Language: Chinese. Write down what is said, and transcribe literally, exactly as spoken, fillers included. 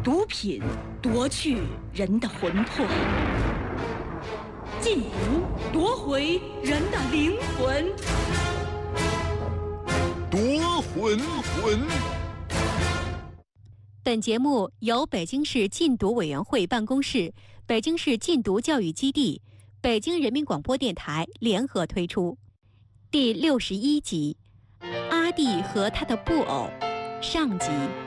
毒品夺去人的魂魄，禁毒夺回人的灵魂。 夺魂魂。 本节目由北京市禁毒委员会办公室、北京市禁毒教育基地、北京人民广播电台联合推出。第六十一集，阿弟和他的布偶上集。